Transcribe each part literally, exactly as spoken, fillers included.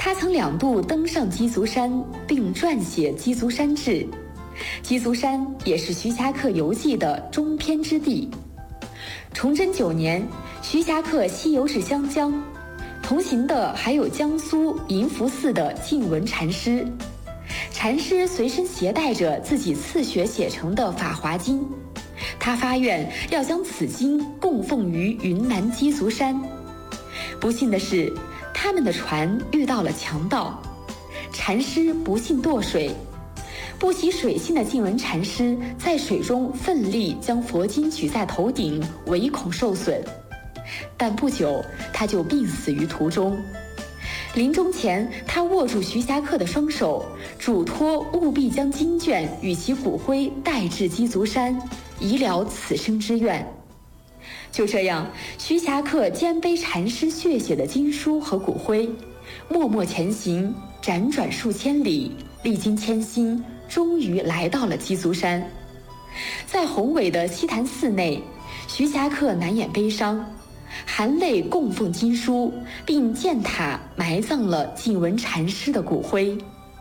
他曾两度登上鸡足山，并撰写《鸡足山志》。鸡足山也是徐霞客游记的中篇之地。崇祯九年，徐霞客西游至湘江，同行的还有江苏银福寺的净文禅师。禅师随身携带着自己自学写成的《法华经》，他发愿要将此经供奉于云南鸡足山。不幸的是，他们的船遇到了强盗，禅师不幸堕水。不习水性的净文禅师在水中奋力将佛经举在头顶，唯恐受损，但不久他就病死于途中。临终前，他握住徐霞客的双手，嘱托务必将经卷与其骨灰带至鸡足山，以了此生之愿。就这样，徐霞客肩背禅师血写的经书和骨灰，默默前行，辗转数千里，历经千辛，终于来到了鸡足山。在宏伟的西坛寺内，徐霞客难掩悲伤，含泪供奉经书，并建塔埋葬了净文禅师的骨灰。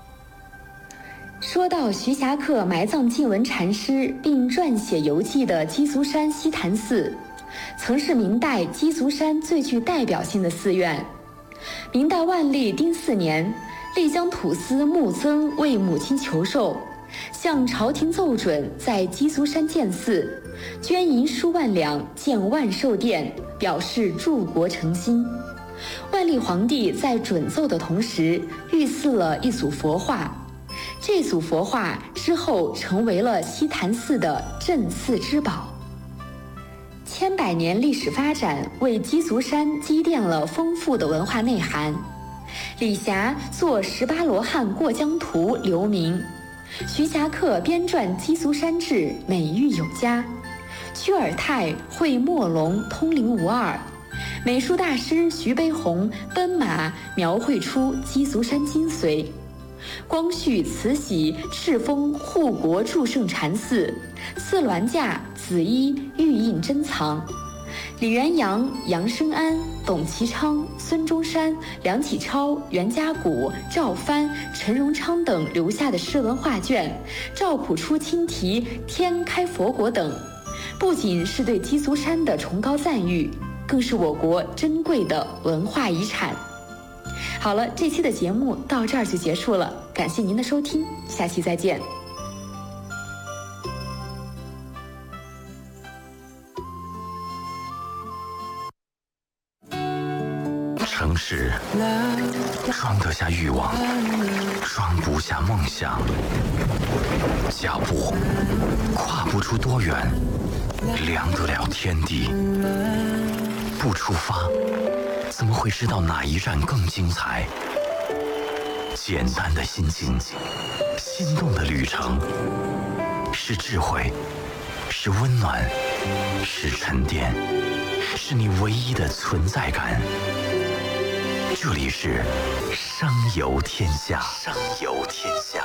说到徐霞客埋葬净文禅师并撰写游记的鸡足山西坛寺，曾是明代鸡足山最具代表性的寺院。明代万历丁巳年，丽江土司穆曾为母亲求寿，向朝廷奏准在鸡足山建寺，捐银数万两建万寿殿，表示助国诚心。万历皇帝在准奏的同时，御赐了一组佛画，这组佛画之后成为了西坛寺的镇寺之宝。千百年历史发展为鸡足山积淀了丰富的文化内涵。李霞作《十八罗汉过江图》留名，徐霞客编撰《鸡足山志》美誉有加，屈尔泰绘墨龙通灵无二，美术大师徐悲鸿奔马描绘出鸡足山精髓。光绪慈禧敕封护国祝圣禅寺，四銮驾紫衣玉印珍藏。李元阳、杨生安、董其昌、孙中山、梁启超、袁家谷、赵藩、陈荣昌等留下的诗文画卷，赵朴初亲题天开佛国等，不仅是对鸡足山的崇高赞誉，更是我国珍贵的文化遗产。好了，这期的节目到这儿就结束了，感谢您的收听，下期再见。 城市装得下欲望，装不下梦想。脚步跨不出多远，量得了天地。不出发，怎么会知道哪一站更精彩？简单的心境，心动的旅程，是智慧，是温暖，是沉淀，是你唯一的存在感。这里是商游天下，商游天下。